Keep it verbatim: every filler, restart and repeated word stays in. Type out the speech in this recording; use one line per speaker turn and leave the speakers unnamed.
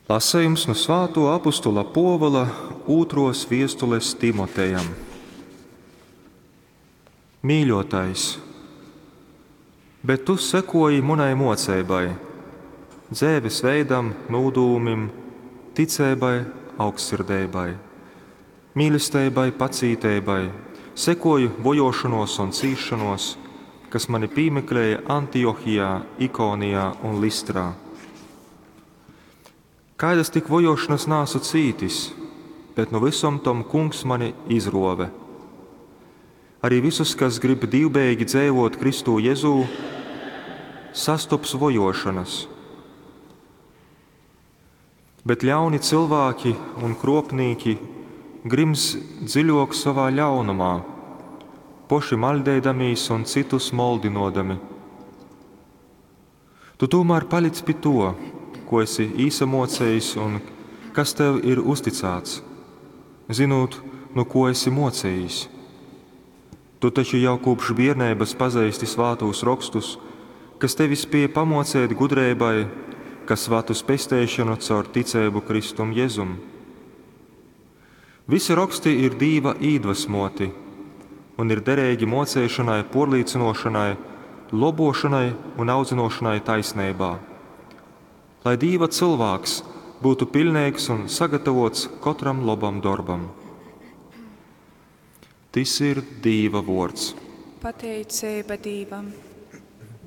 Lasējums no Svētā apostola Pāvila otros vēstules Timotejam. Mīļotais, bet tu sekoji manai mocībai, dzīves veidam, nodūmim, ticībai, augstsirdībai, mīlestībai, pacītībai, sekoju vojošanos un cīšanos, kas mani piemeklēja Antiohijā, Ikonijā un Listrā. Kādas tik vojošanas nāsu cītis, bet no visam tam kungs mani izrove. Arī visus, kas grib divbēgi dzīvot Kristu Jēzū, sastops vojošanas. Bet ļauni cilvēki un kropnīki grims dziļāk savā ļaunumā, poši maldēdamīs un citus moldinodami. Tu tomēr palic pie to, ko esi īsamocējis un kas tev ir uzticēts, zinot, no ko esi mocējis. Tu taču jau kopš bērnības pazīsti svētos rakstus, kas tevi spēja pamocēt gudrībai, kas svētus pestēšanu caur ticību Kristum Jēzum. Visi raksti ir Dieva iedvesmoti un ir derīgi mocēšanai, porlīcinošanai, lobošanai un audzinošanai taisnībā, lai Dieva cilvēks būtu pilnīgs un sagatavots katram labam darbam. Tas ir Dieva vārds.
Pateicība Dievam.